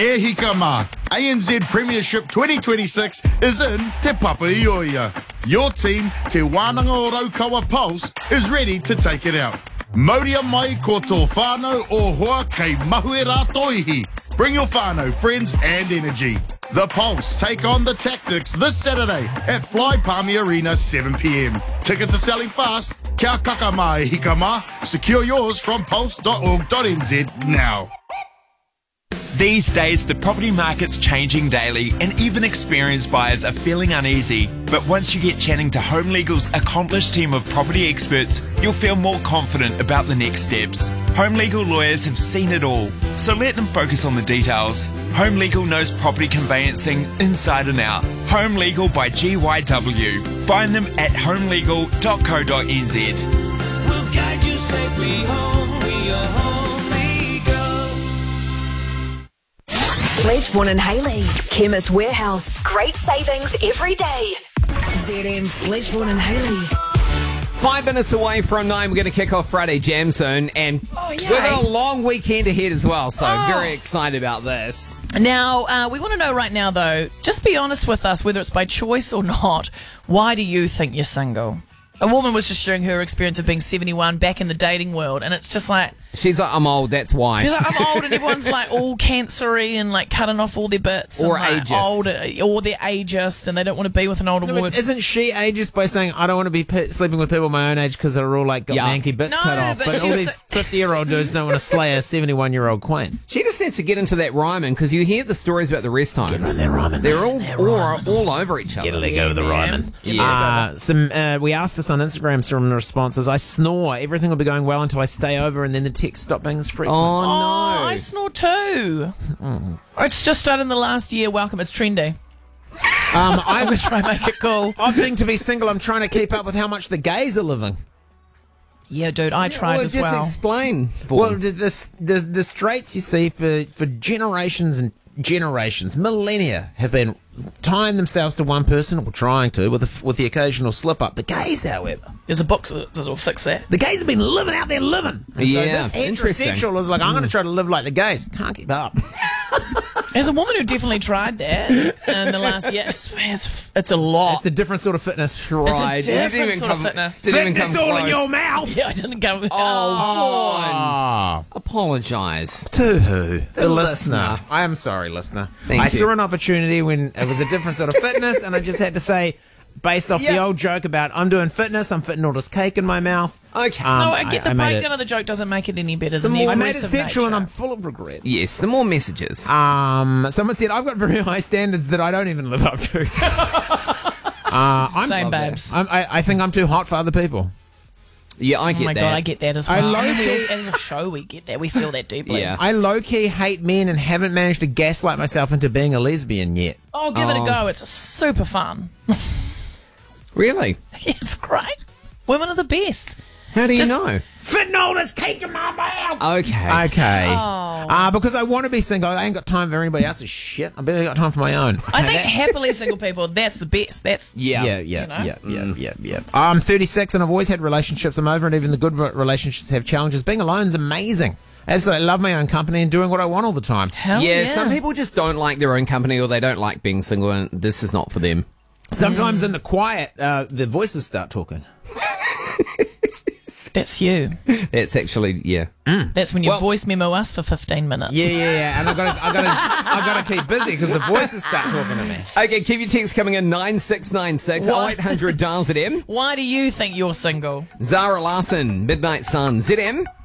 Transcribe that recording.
E hika mā, ANZ Premiership 2026 is in Te Papaioia. Your team, Te Wānanga o Raukawa Pulse, is ready to take it out. Mauria mai ko tō whānau o hoa kei mahue rā toihi. Bring your whānau, friends and energy. The Pulse take on the Tactics this Saturday at Fly Palmy Arena 7 p.m. Tickets are selling fast. Kia kaka mai hika mā. Secure yours from pulse.org.nz now. These days, the property market's changing daily and even experienced buyers are feeling uneasy. But once you get chatting to Home Legal's accomplished team of property experts, you'll feel more confident about the next steps. Home Legal lawyers have seen it all, so let them focus on the details. Home Legal knows property conveyancing inside and out. Home Legal by GYW. Find them at homelegal.co.nz. We'll guide you safely home. We are Home Legal. Ledgeborn and Haley, Chemist Warehouse. Great savings every day. ZM's Ledgeborn and Haley. 5 minutes away from 9, we're going to kick off Friday Jam Zone, and we've got a long weekend ahead as well, so very excited about this. Now, we want to know right now, though, just be honest with us, whether it's by choice or not, why do you think you're single? A woman was just sharing her experience of being 71 back in the dating world, and it's just like... She's like, I'm old, that's why. She's like, I'm old, and everyone's like all cancery and like cutting off all their bits. Or and, like, ageist. Old, or they're ageist, and they don't want to be with an older woman. Isn't she ageist by saying, I don't want to be sleeping with people my own age because they're all like got manky bits cut off? But all these 50-year-old dudes don't want to slay a 71-year-old queen. She just needs to get into that rhyming, because you hear the stories about the rest times. Get into that rhyming. They're all over each other. Get a leg over the rhyming. We asked this on Instagram, some responses. I snore. Everything will be going well until I stay over, and then the texts stop being as frequent. Oh, no. I snore too. It's just started in the last year. Welcome. It's trendy. I'm going to try and make it cool. I think to be single, I'm trying to keep up with how much the gays are living. Yeah, dude, I tried as well. Just explain. Well, the straights, you see, for generations and generations, millennia, have been tying themselves to one person, or trying to, with the occasional slip up. The gays, however, there's a box that'll fix that. The gays have been living out there living. And so this heterosexual is like, I'm going to try to live like the gays. Can't keep up. As a woman who definitely tried that in the last year, it's a lot. It's a different sort of fitness. Right. It's a different sort of fitness. Fitness all in your mouth. Yeah, I didn't go. Apologise. To who? The listener. I am sorry, listener. I saw an opportunity when it was a different sort of fitness, and I just had to say, based off the old joke about I'm doing fitness, I'm fitting all this cake in my mouth. Okay. No, I get the breakdown of the joke doesn't make it any better than the I made it aggressive sexual, and nature. I'm full of regret. Yes, some more messages. Someone said, I've got very high standards that I don't even live up to. Same, babes. I think I'm too hot for other people. Yeah, I get that. Oh my God, I get that as well. low-key- As a show, we get that. We feel that deeply. Yeah. I low-key hate men and haven't managed to gaslight myself into being a lesbian yet. Oh, give it a go. It's super fun. Really? Yeah, it's great. Women are the best. How do you know? Fitting all this cake in my mouth. Okay. Because I want to be single. I ain't got time for anybody else's shit. I barely got time for my own. I think happily single people, that's the best. That's Yeah. I'm 36 and I've always had relationships. I'm over, and even the good relationships have challenges. Being alone is amazing. Absolutely love my own company and doing what I want all the time. hell Yeah, some people just don't like their own company, or they don't like being single, and this is not for them. Sometimes in the quiet, the voices start talking. That's you. It's actually, yeah. That's when you voice memo us for 15 minutes. Yeah. And I gotta keep busy because the voices start talking to me. Okay, keep your texts coming in 9696 What? 0800 dial ZM. Why do you think you're single? Zara Larson, Midnight Sun, ZM.